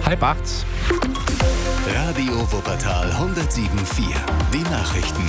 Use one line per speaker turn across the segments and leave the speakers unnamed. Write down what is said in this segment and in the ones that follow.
7:30.
Radio Wuppertal 107.4. Die Nachrichten.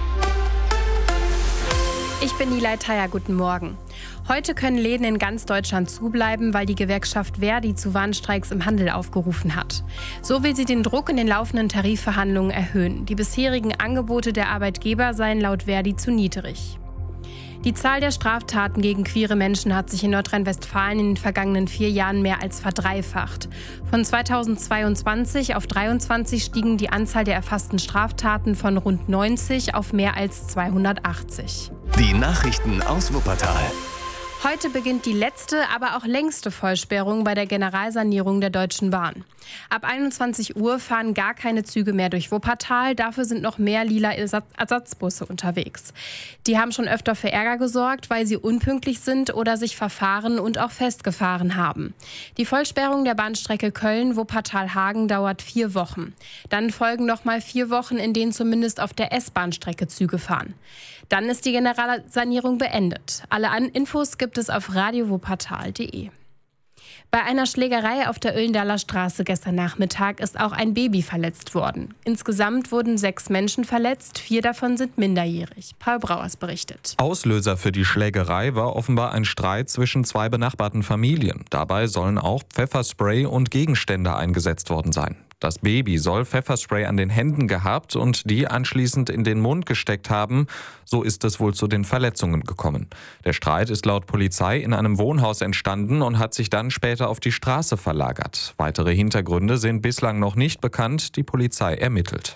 Ich bin Nilay Thayer, guten Morgen. Heute können Läden in ganz Deutschland zubleiben, weil die Gewerkschaft ver.di zu Warnstreiks im Handel aufgerufen hat. So will sie den Druck in den laufenden Tarifverhandlungen erhöhen. Die bisherigen Angebote der Arbeitgeber seien laut ver.di zu niedrig. Die Zahl der Straftaten gegen queere Menschen hat sich in Nordrhein-Westfalen in den vergangenen 4 Jahren mehr als verdreifacht. Von 2022 auf 23 stiegen die Anzahl der erfassten Straftaten von rund 90 auf mehr als 280.
Die Nachrichten aus Wuppertal.
Heute beginnt die letzte, aber auch längste Vollsperrung bei der Generalsanierung der Deutschen Bahn. Ab 21 Uhr fahren gar keine Züge mehr durch Wuppertal, dafür sind noch mehr lila Ersatzbusse unterwegs. Die haben schon öfter für Ärger gesorgt, weil sie unpünktlich sind oder sich verfahren und auch festgefahren haben. Die Vollsperrung der Bahnstrecke Köln-Wuppertal-Hagen dauert 4 Wochen. Dann folgen noch mal 4 Wochen, in denen zumindest auf der S-Bahnstrecke Züge fahren. Dann ist die Generalsanierung beendet. Alle Infos gibt es auf radiowuppertal.de. Bei einer Schlägerei auf der Oellendaler Straße gestern Nachmittag ist auch ein Baby verletzt worden. Insgesamt wurden 6 Menschen verletzt, 4 davon sind minderjährig. Paul Brauers berichtet.
Auslöser für die Schlägerei war offenbar ein Streit zwischen 2 benachbarten Familien. Dabei sollen auch Pfefferspray und Gegenstände eingesetzt worden sein. Das Baby soll Pfefferspray an den Händen gehabt und die anschließend in den Mund gesteckt haben. So ist es wohl zu den Verletzungen gekommen. Der Streit ist laut Polizei in einem Wohnhaus entstanden und hat sich dann später auf die Straße verlagert. Weitere Hintergründe sind bislang noch nicht bekannt. Die Polizei ermittelt.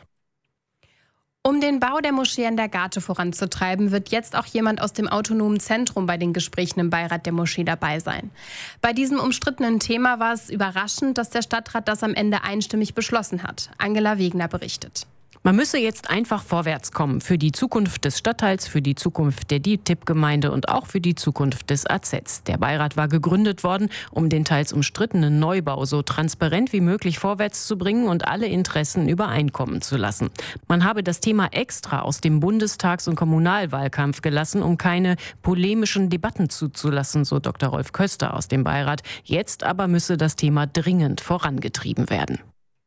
Um den Bau der Moschee an der Garte voranzutreiben, wird jetzt auch jemand aus dem autonomen Zentrum bei den Gesprächen im Beirat der Moschee dabei sein. Bei diesem umstrittenen Thema war es überraschend, dass der Stadtrat das am Ende einstimmig beschlossen hat. Angela Wegner berichtet.
Man müsse jetzt einfach vorwärts kommen für die Zukunft des Stadtteils, für die Zukunft der DİTİB-Gemeinde und auch für die Zukunft des AZs. Der Beirat war gegründet worden, um den teils umstrittenen Neubau so transparent wie möglich vorwärts zu bringen und alle Interessen übereinkommen zu lassen. Man habe das Thema extra aus dem Bundestags- und Kommunalwahlkampf gelassen, um keine polemischen Debatten zuzulassen, so Dr. Rolf Köster aus dem Beirat. Jetzt aber müsse das Thema dringend vorangetrieben werden.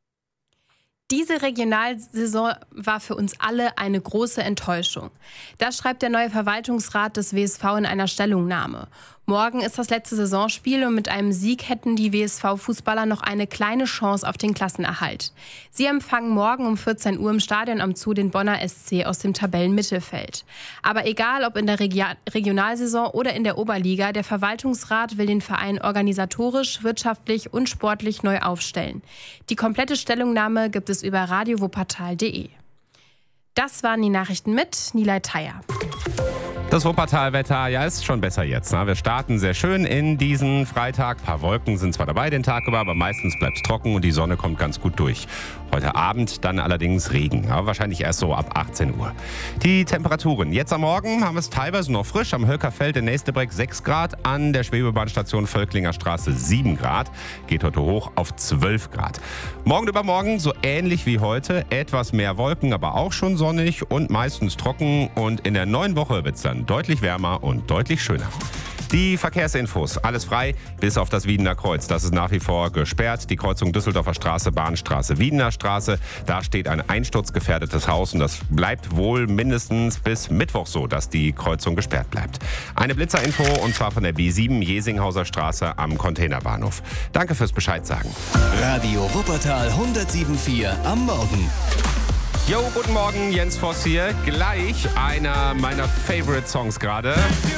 Diese Regionalsaison war für uns alle eine große Enttäuschung. Das schreibt der neue Verwaltungsrat des WSV in einer Stellungnahme. Morgen ist das letzte Saisonspiel und mit einem Sieg hätten die WSV-Fußballer noch eine kleine Chance auf den Klassenerhalt. Sie empfangen morgen um 14 Uhr im Stadion am Zoo den Bonner SC aus dem Tabellenmittelfeld. Aber egal ob in der Regionalsaison oder in der Oberliga, der Verwaltungsrat will den Verein organisatorisch, wirtschaftlich und sportlich neu aufstellen. Die komplette Stellungnahme gibt es über radiowuppertal.de. Das waren die Nachrichten mit Nilay Thayer.
Das Wuppertal-Wetter, ja, ist schon besser jetzt. Ne? Wir starten sehr schön in diesen Freitag. Ein paar Wolken sind zwar dabei den Tag über, aber meistens bleibt es trocken und die Sonne kommt ganz gut durch. Heute Abend dann allerdings Regen, aber wahrscheinlich erst so ab 18 Uhr. Die Temperaturen. Jetzt am Morgen haben wir es teilweise noch frisch. Am Hölkerfeld in Nächstebreck 6 Grad, an der Schwebebahnstation Völklinger Straße 7 Grad. Geht heute hoch auf 12 Grad. Morgen übermorgen so ähnlich wie heute. Etwas mehr Wolken, aber auch schon sonnig und meistens trocken. Und in der neuen Woche wird es dann deutlich wärmer und deutlich schöner. Die Verkehrsinfos, alles frei, bis auf das Wiedener Kreuz. Das ist nach wie vor gesperrt. Die Kreuzung Düsseldorfer Straße, Bahnstraße, Wiedener Straße. Da steht ein einsturzgefährdetes Haus und das bleibt wohl mindestens bis Mittwoch so, dass die Kreuzung gesperrt bleibt. Eine Blitzerinfo und zwar von der B7 Jesinghauser Straße am Containerbahnhof. Danke fürs Bescheid sagen.
Radio Wuppertal 107.4 am Morgen.
Jo, guten Morgen, Jens Voss hier. Gleich einer meiner Favorite-Songs gerade.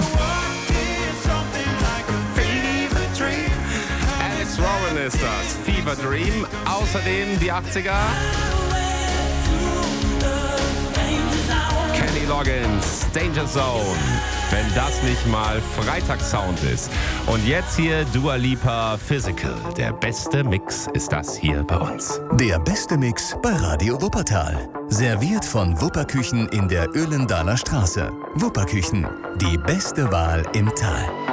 Alex Warren ist das, Fever Dream. Außerdem die 80er. Kenny Loggins, Danger Zone. Wenn das nicht mal Freitagssound ist. Und jetzt hier Dua Lipa, Physical. Der beste Mix ist das hier bei uns.
Der beste Mix bei Radio Wuppertal. Serviert von Wupperküchen in der Oellendaler Straße. Wupperküchen, die beste Wahl im Tal.